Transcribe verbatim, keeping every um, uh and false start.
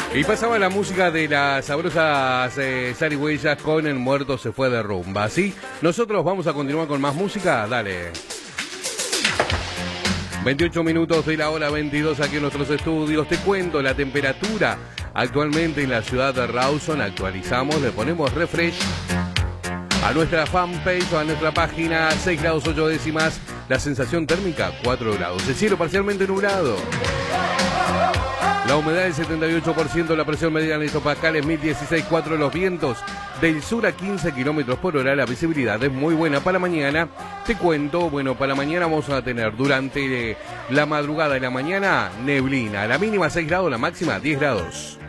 Y pasaba la música de las sabrosas eh, zarigüeyas con El muerto se fue de rumba. ¿Sí? Nosotros vamos a continuar con más música. Dale. veintiocho minutos de la hora veintidós aquí en nuestros estudios. Te cuento la temperatura actualmente en la ciudad de Rawson. Actualizamos, le ponemos refresh a nuestra fanpage o a nuestra página. Seis grados ocho décimas. La sensación térmica cuatro grados. El cielo parcialmente nublado. La humedad del setenta y ocho por ciento, la presión media en hectopascales mil dieciséis punto cuatro, los vientos del sur a quince kilómetros por hora, la visibilidad es muy buena para mañana. Te cuento, bueno, para mañana vamos a tener durante la madrugada y la mañana neblina, la mínima seis grados, la máxima diez grados.